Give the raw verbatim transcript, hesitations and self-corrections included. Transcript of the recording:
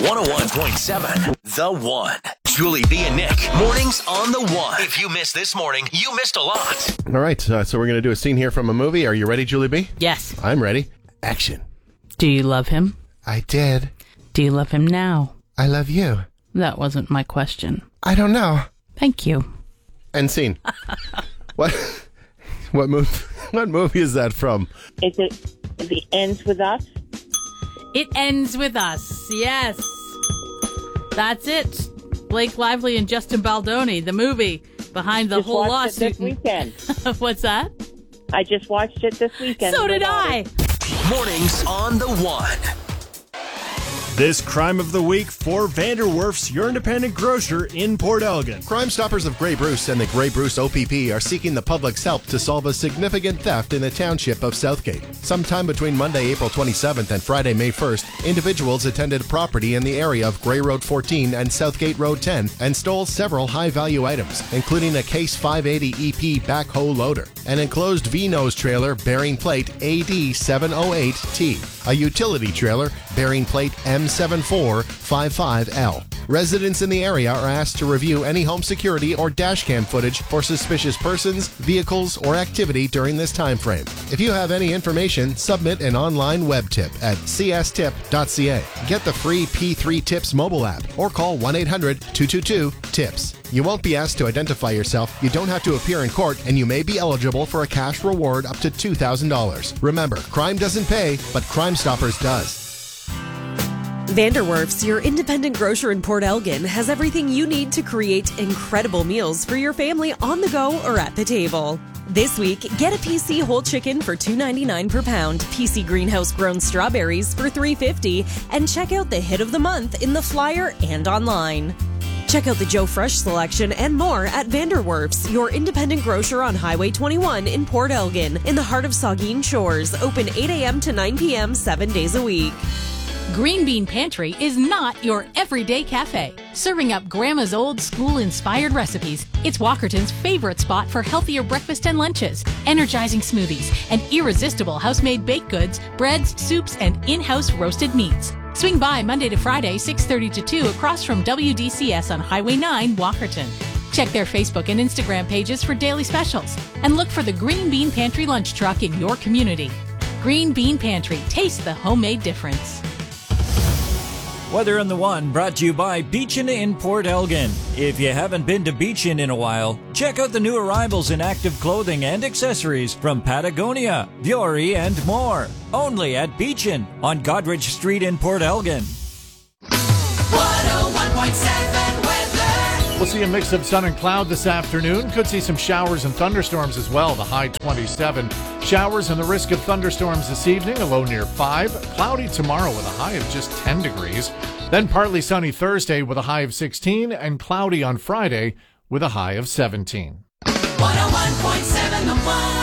one oh one point seven The One. Julie B and Nick. Mornings on The One. If you missed this morning, you missed a lot. All right, uh, so we're going to do a scene here from a movie. Are you ready, Julie B? Yes. I'm ready. Action. Do you love him? I did. Do you love him now? I love you. That wasn't my question. I don't know. Thank you. End scene. What? What movie? What movie is that from? Is it The Ends With Us? It ends with us. Yes. That's it. Blake Lively and Justin Baldoni, the movie behind the Just whole watched lawsuit. it this weekend. What's that? I just watched it this weekend. So did I. Mornings on The One. This crime of the week for Vanderwerf's, your independent grocer in Port Elgin. Crime Stoppers of Grey Bruce and the Grey Bruce O P P are seeking the public's help to solve a significant theft in the township of Southgate. Sometime between Monday, April twenty-seventh and Friday, May first, individuals attended property in the area of Grey Road fourteen and Southgate Road ten and stole several high-value items, including a Case five eighty E P backhoe loader, an enclosed V-nose trailer bearing plate A D seven oh eight T, a utility trailer bearing plate M seven four five five L. Residents in the area are asked to review any home security or dashcam footage for suspicious persons, vehicles, or activity during this time frame. If you have any information, submit an online web tip at c s tip dot c a. Get the free P three Tips mobile app or call one eight hundred two two two TIPS. You won't be asked to identify yourself, you don't have to appear in court, and you may be eligible for a cash reward up to two thousand dollars. Remember, crime doesn't pay, but Crime Stoppers does. Vanderwerf's, your independent grocer in Port Elgin, has everything you need to create incredible meals for your family on the go or at the table. This week, get a P C whole chicken for two ninety-nine per pound, P C greenhouse grown strawberries for three fifty, and check out the hit of the month in the flyer and online. Check out the Joe Fresh selection and more at Vanderwerf's, your independent grocer on Highway twenty-one in Port Elgin, in the heart of Saugeen Shores, open eight a.m. to nine p.m. seven days a week. Green Bean Pantry is not your everyday cafe. Serving up Grandma's old school-inspired recipes, it's Walkerton's favorite spot for healthier breakfast and lunches, energizing smoothies, and irresistible house-made baked goods, breads, soups, and in-house roasted meats. Swing by Monday to Friday, six thirty to two, across from W D C S on Highway nine, Walkerton. Check their Facebook and Instagram pages for daily specials, and look for the Green Bean Pantry lunch truck in your community. Green Bean Pantry, taste the homemade difference. Weather on the One brought to you by Beachin in Port Elgin. If you haven't been to Beachin in a while, check out the new arrivals in active clothing and accessories from Patagonia, Vuori, and more. Only at Beachin on Godrich Street in Port Elgin. one oh one point seven weather. We'll see a mix of sun and cloud this afternoon. Could see some showers and thunderstorms as well, the high twenty-seven. Showers and the risk of thunderstorms this evening, a low near five. Cloudy tomorrow with a high of just ten degrees. Then partly sunny Thursday with a high of sixteen, and cloudy on Friday with a high of seventeen. one oh one point seven The One.